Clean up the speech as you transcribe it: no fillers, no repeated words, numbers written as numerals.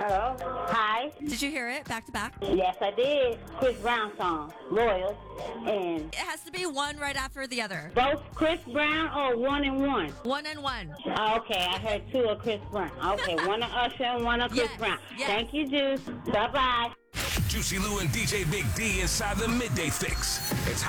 Hello. Hi. Did you hear it back to back? Yes, I did. Chris Brown song, Loyal, and It has to be one right after the other. both Chris Brown or one and one. One and one. Okay, I heard two of Chris Brown. Okay, one of Usher and one of Chris Yes, Brown. yes. Thank you, Juice. Bye bye. Juicy Lou and DJ Big D inside the Midday Fix. It's